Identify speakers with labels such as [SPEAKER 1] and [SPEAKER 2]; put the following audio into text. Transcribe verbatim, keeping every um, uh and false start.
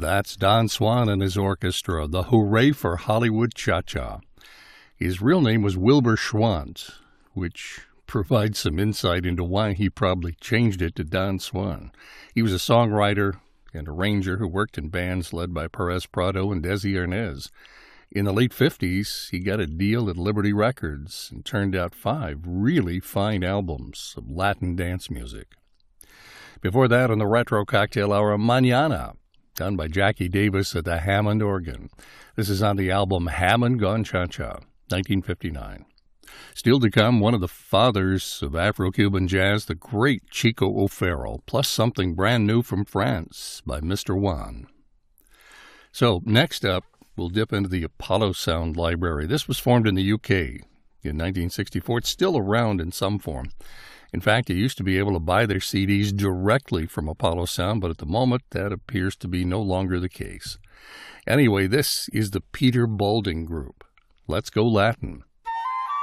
[SPEAKER 1] That's Don Swan and his orchestra, the Hooray for Hollywood Cha-Cha. His real name was Wilbur Schwantz, which provides some insight into why he probably changed it to Don Swan. He was a songwriter and arranger who worked in bands led by Perez Prado and Desi Arnaz. In the late fifties, he got a deal at Liberty Records and turned out five really fine albums of Latin dance music. Before that, on the Retro Cocktail Hour, Mañana, done by Jackie Davis at the Hammond organ. This is on the album Hammond Gone Cha-Cha, nineteen fifty-nine. Still to come, one of the fathers of Afro-Cuban jazz, the great Chico O'Farrill, plus something brand new from France by Mister Juan. So, next up, we'll dip into the Apollo Sound Library. This was formed in the U K in nineteen sixty-four. It's still around in some form. In fact, you used to be able to buy their C Ds directly from Apollo Sound, but at the moment, that appears to be no longer the case. Anyway, this is the Peter Balding Group. Let's go Latin.